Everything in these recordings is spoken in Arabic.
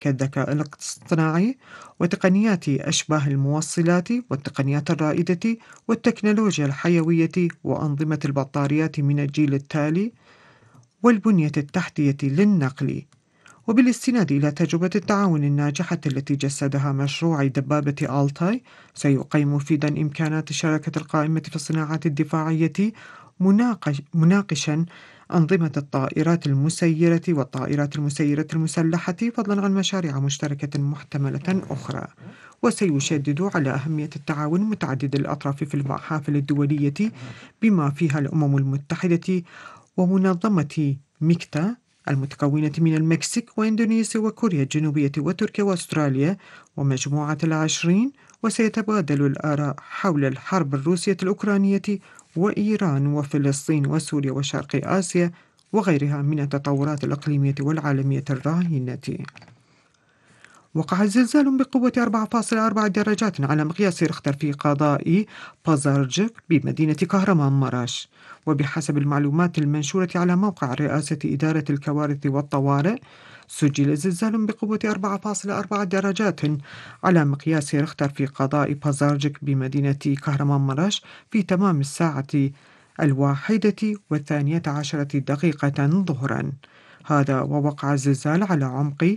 كالذكاء الاصطناعي وتقنيات أشباه الموصلات والتقنيات الرائدة والتكنولوجيا الحيوية وأنظمة البطاريات من الجيل التالي والبنية التحتية للنقل. وبالاستناد إلى تجربة التعاون الناجحة التي جسدها مشروع دبابة آلتاي، سيقيم فيدا إمكانات الشراكة القائمة في الصناعات الدفاعية مناقشا أنظمة الطائرات المسيرة والطائرات المسيرة المسلحة، فضلا عن مشاريع مشتركة محتملة أخرى. وسيشدد على أهمية التعاون متعدد الأطراف في المحافل الدولية بما فيها الأمم المتحدة ومنظمة ميكتا المتكونة من المكسيك وإندونيسيا وكوريا الجنوبية وتركيا وأستراليا ومجموعة العشرين. وسيتبادل الآراء حول الحرب الروسية الأوكرانية وإيران وفلسطين وسوريا وشرق آسيا وغيرها من التطورات الإقليمية والعالمية الراهنة. وقع زلزال بقوة 4.4 درجات على مقياس ريختر في قضاء بازارجك بمدينة كهرمانمراش. وبحسب المعلومات المنشورة على موقع رئاسة إدارة الكوارث والطوارئ، سجل زلزال بقوة 4.4 درجات على مقياس ريختر في قضاء بازارجك بمدينة كهرمانمراش في تمام الساعة 1:12 ظهرا. هذا ووقع الزلزال على عمق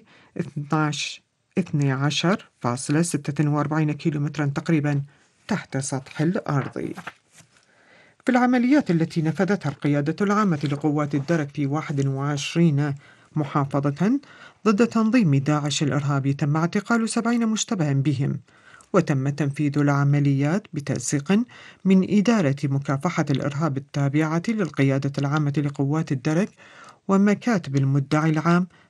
12.46 كيلومترا تقريبا تحت سطح الأرض. في العمليات التي نفذتها القيادة العامة لقوات الدرك في 21 محافظة ضد تنظيم داعش الإرهابي، تم اعتقال 70 مشتبها بهم. وتم تنفيذ العمليات بتنسيق من إدارة مكافحة الإرهاب التابعة للقيادة العامة لقوات الدرك ومكاتب المدعي العام